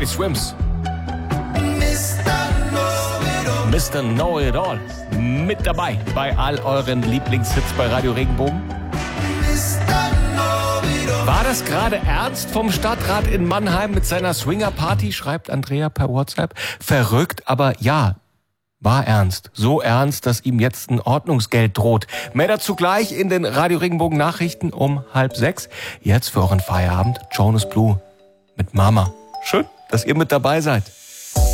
Happy Swims. Mr. Know-It-All. Mit dabei bei all euren Lieblingshits bei Radio Regenbogen. War das gerade ernst vom Stadtrat in Mannheim mit seiner Swinger-Party, schreibt Andrea per WhatsApp. Verrückt, aber ja, war ernst. So ernst, dass ihm jetzt ein Ordnungsgeld droht. Mehr dazu gleich in den Radio Regenbogen Nachrichten um 5:30. Jetzt für euren Feierabend Jonas Blue mit Mama. Schön, dass ihr mit dabei seid.